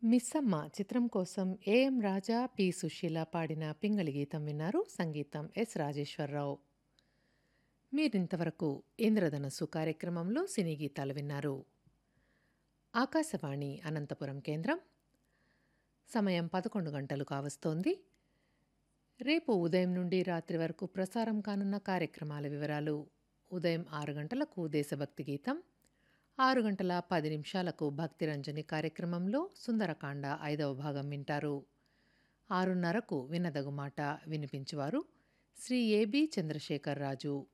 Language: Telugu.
మిస్సమ్మ చిత్రం కోసం ఏఎం రాజా, పి. సుశీల పాడిన పింగళి గీతం విన్నారు. సంగీతం ఎస్. రాజేశ్వరరావు. మీరింతవరకు ఇంద్రధనస్సు కార్యక్రమంలో సినీ గీతాలు విన్నారు. ఆకాశవాణి అనంతపురం కేంద్రం. సమయం 11 గంటలు కావస్తోంది. రేపు ఉదయం నుండి రాత్రి వరకు ప్రసారం కానున్న కార్యక్రమాల వివరాలు. ఉదయం 6 గంటలకు దేశభక్తి గీతం, 6 గంటల 10 నిమిషాలకు భక్తిరంజని కార్యక్రమంలో సుందరకాండ 5వ భాగం వింటారు. 6:30కు వినదగు మాట వినిపించువారు శ్రీ ఏబి చంద్రశేఖర్ రాజు.